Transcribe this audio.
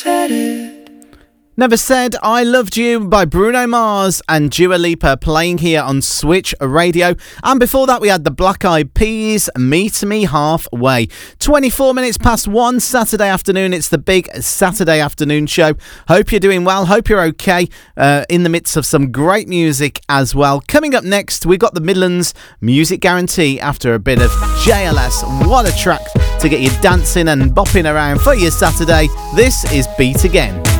said it. Never Said I Loved You by Bruno Mars and Dua Lipa playing here on Switch Radio. And before that we had the Black Eyed Peas, Meet Me Halfway. 24 minutes past 1 Saturday afternoon. It's the big Saturday afternoon show. Hope you're doing well. Hope you're okay in the midst of some great music as well. Coming up next, we've got the Midlands Music Guarantee after a bit of JLS. What a track to get you dancing and bopping around for your Saturday. This is Beat Again.